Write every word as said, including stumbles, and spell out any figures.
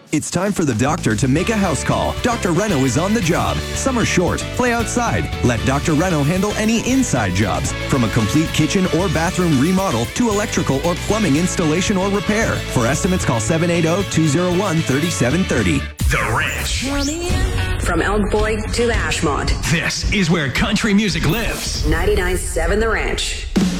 It's time for the doctor to make a house call. Doctor Reno is on the job. Summer's short. Play outside. Let Doctor Reno handle any inside jobs, from a complete kitchen or bathroom remodel to electrical or plumbing installation or repair. For estimates, call seven eight zero, two zero one, three seven three zero. The Ranch. From Elk Boy to Ashmont. This is where country music lives. ninety-nine point seven The Ranch.